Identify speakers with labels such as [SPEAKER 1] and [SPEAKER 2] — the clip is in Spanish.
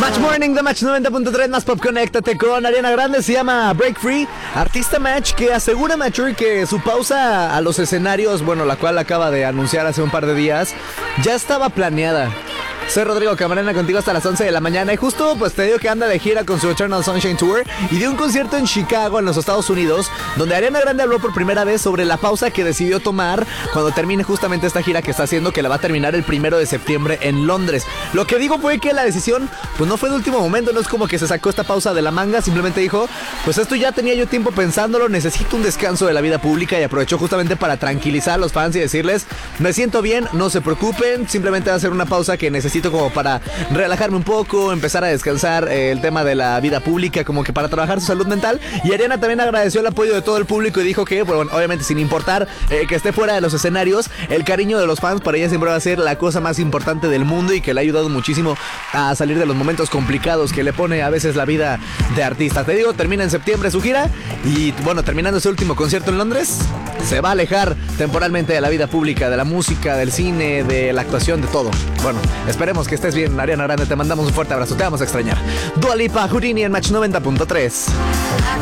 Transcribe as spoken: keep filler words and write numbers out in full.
[SPEAKER 1] Match Morning de Match noventa punto tres, más pop, conéctate con Ariana Grande. Se llama Break Free. Artista Match que asegura Mature que su pausa a los escenarios, bueno, la cual acaba de anunciar hace un par de días, ya estaba planeada. Soy Rodrigo Camarena, contigo hasta las once de la mañana. Y justo pues te digo que anda de gira con su Eternal Sunshine Tour y dio un concierto en Chicago, en los Estados Unidos, donde Ariana Grande habló por primera vez sobre la pausa que decidió tomar cuando termine justamente esta gira que está haciendo, que la va a terminar el primero de septiembre en Londres. Lo que digo fue que la decisión pues no fue de último momento, no es como que se sacó esta pausa de la manga, simplemente dijo, pues esto ya tenía yo tiempo pensándolo, necesito un descanso de la vida pública, y aprovechó justamente para tranquilizar a los fans y decirles, me siento bien, no se preocupen, simplemente va a ser una pausa que necesito como para relajarme un poco, empezar a descansar, eh, el tema de la vida pública, como que para trabajar su salud mental. Y Ariana también agradeció el apoyo de todo el público y dijo que, bueno, obviamente sin importar eh, que esté fuera de los escenarios, el cariño de los fans para ella siempre va a ser la cosa más importante del mundo, y que le ha ayudado muchísimo a salir de los momentos complicados que le pone a veces la vida de artista. Te digo, termina en septiembre su gira y, bueno, terminando ese último concierto en Londres, se va a alejar temporalmente de la vida pública, de la música, del cine, de la actuación, de todo. Bueno, esperemos que estés bien, Ariana Grande, te mandamos un fuerte abrazo, te vamos a extrañar. Dua Lipa, Houdini en Match noventa punto tres.